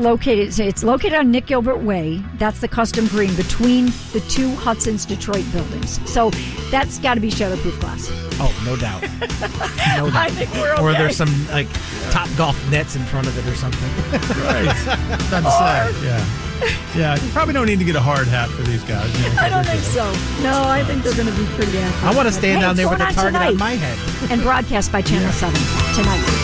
located. It's located on Nick Gilbert Way. That's the custom green between the two Hudson's Detroit buildings. So that's got to be shatterproof glass. Oh, no doubt. No doubt. I think we're okay. Or there's some like Top Golf nets in front of it or something. Right. That's sad. Yeah. You probably don't need to get a hard hat for these guys. I don't think so. No, I think they're going to be pretty accurate. I want to stand down there with a it's target on on my head. And broadcast by Channel 7 tonight.